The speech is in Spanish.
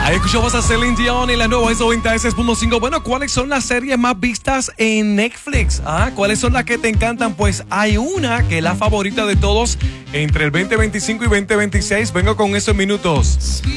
Ahí escuchamos a Celine Dion y la nueva es 96.5. Bueno, ¿cuáles son las series más vistas en Netflix? ¿Cuáles son las que te encantan? Pues hay una que es la favorita de todos entre el 2025 y 2026. Vengo con eso en minutos.